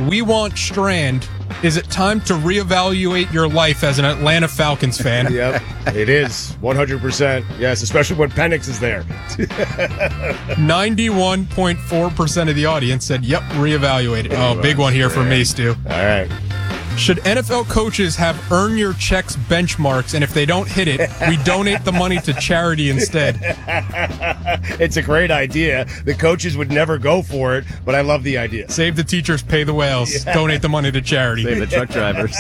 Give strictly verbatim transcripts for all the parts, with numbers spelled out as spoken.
we want Strand. Is it time to reevaluate your life as an Atlanta Falcons fan? Yep, it is. one hundred percent. Yes, especially when Penix is there. ninety-one point four percent of the audience said, yep, reevaluate it. Oh, big one here for me, Stu. All right. Should N F L coaches have earn your checks benchmarks, and if they don't hit it, we donate the money to charity instead? It's a great idea. The coaches would never go for it, but I love the idea. Save the teachers, pay the whales. Yeah. Donate the money to charity. Save the truck drivers.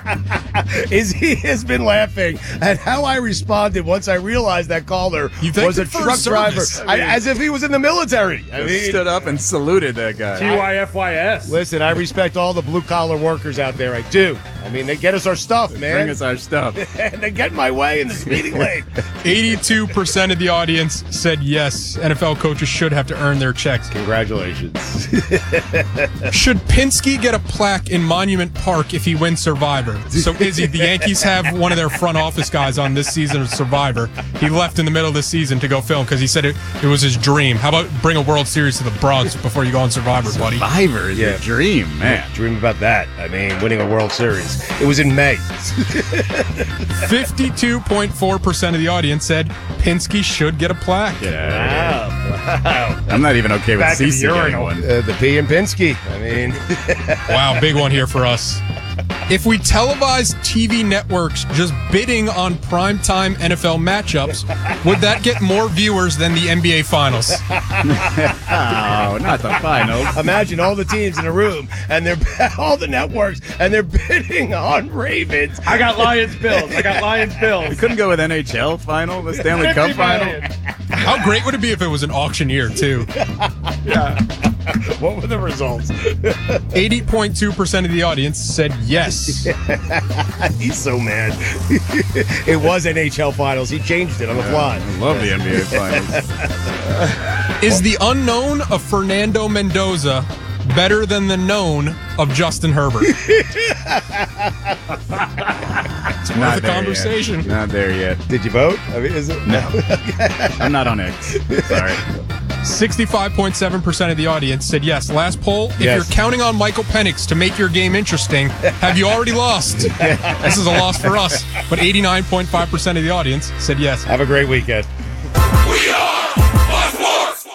Izzy has been laughing at how I responded once I realized that caller was a truck driver, I mean, I, as if he was in the military. I mean, mean, stood up and saluted that guy. T Y F Y S. Listen, I respect all the blue-collar workers out there. I do. I mean, they get us our stuff, man. Bring us our stuff. And they get in my way in the speeding lane. eighty-two percent of the audience said yes, N F L coaches should have to earn their checks. Congratulations. Should Pinsky get a plaque in Monument Park if he wins Survivor? So, Izzy, the Yankees have one of their front office guys on this season of Survivor. He left in the middle of the season to go film because he said it, it was his dream. How about bring a World Series to the Bronx before you go on Survivor, buddy? Survivor is Yeah. your dream, man. Yeah, dream about that. I mean, winning a World Series. It was in May. fifty-two point four percent of the audience said Pinsky should get a plaque. Yeah. Wow. Wow. I'm not even okay with Back in the CeCe getting urinal. one. Uh, the P and Pinsky. I mean, Wow, big one here for us. If we televise T V networks just bidding on primetime N F L matchups, would that get more viewers than the N B A Finals? Oh, not the finals. imagine all the teams in a room and they're all the networks and they're bidding on Ravens. I got Lions Bills. I got Lions Bills. We couldn't go with N H L final, the Stanley Cup final. How great would it be if it was an auctioneer, too? Yeah. What were the results? eighty point two percent of the audience said yes. He's so mad. It was N H L finals. He changed it on the fly. I love the N B A finals. Is the unknown of Fernando Mendoza better than the known of Justin Herbert? It's worth Not a there conversation. yet. Not there yet. Did you vote? I mean, is it? No. I'm not on X. Sorry. sixty-five point seven percent of the audience said yes. Last poll, if Yes. you're counting on Michael Penix to make your game interesting, have you already lost? This is a loss for us. But eighty-nine point five percent of the audience said yes. Have a great weekend. We are Five Sports.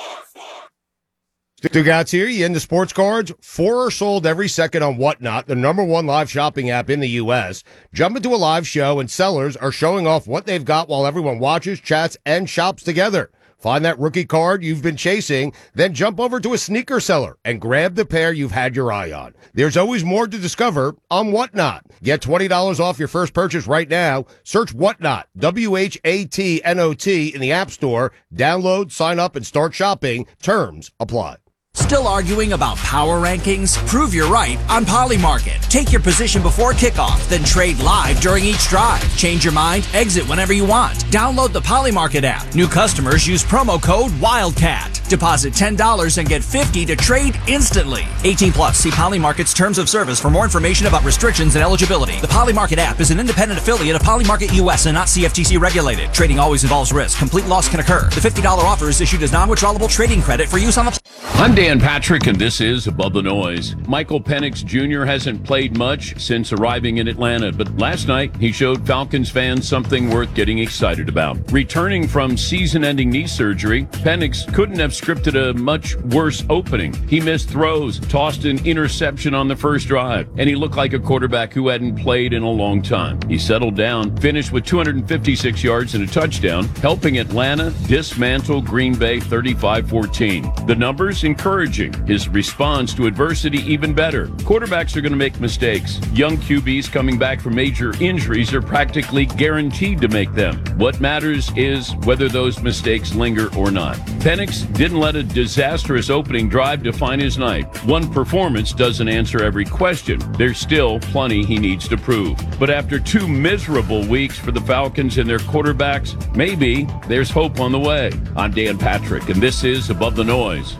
Dugout's here. You into sports cards? Four are sold every second on Whatnot, the number one live shopping app in the U S. Jump into a live show and sellers are showing off what they've got while everyone watches, chats, and shops together. Find that rookie card you've been chasing, then jump over to a sneaker seller and grab the pair you've had your eye on. There's always more to discover on Whatnot. Get twenty dollars off your first purchase right now. Search Whatnot, W H A T N O T, in the App Store. Download, sign up, and start shopping. Terms apply. Still arguing about power rankings? Prove you're right on Polymarket. Take your position before kickoff, then trade live during each drive. Change your mind, exit whenever you want. Download the Polymarket app. New customers use promo code WILDCAT. Deposit ten dollars and get fifty dollars to trade instantly. eighteen plus. See Polymarket's terms of service for more information about restrictions and eligibility. The Polymarket app is an independent affiliate of Polymarket U S and not C F T C regulated. Trading always involves risk. Complete loss can occur. The fifty dollars offer is issued as non-withdrawable trading credit for use on the... I'm Dan Patrick, and this is Above the Noise. Michael Penix Junior hasn't played much since arriving in Atlanta, but last night he showed Falcons fans something worth getting excited about. Returning from season-ending knee surgery, Penix couldn't have scripted a much worse opening. He missed throws, tossed an interception on the first drive, and he looked like a quarterback who hadn't played in a long time. He settled down, finished with two hundred fifty-six yards and a touchdown, helping Atlanta dismantle Green Bay thirty-five fourteen. The numbers encouraging. His response to adversity even better. Quarterbacks are going to make mistakes. Young Q Bs coming back from major injuries are practically guaranteed to make them. What matters is whether those mistakes linger or not. Penix didn't let a disastrous opening drive define his night. One performance doesn't answer every question. There's still plenty he needs to prove. But after two miserable weeks for the Falcons and their quarterbacks, maybe there's hope on the way. I'm Dan Patrick, and this is Above the Noise.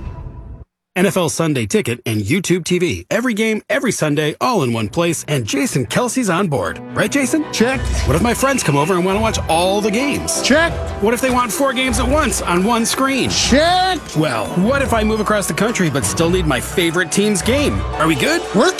N F L Sunday Ticket and YouTube T V. Every game, every Sunday, all in one place, and Jason Kelsey's on board. Right, Jason? Check. What if my friends come over and want to watch all the games? Check. What if they want four games at once on one screen? Check. Well, what if I move across the country but still need my favorite team's game? Are we good? We're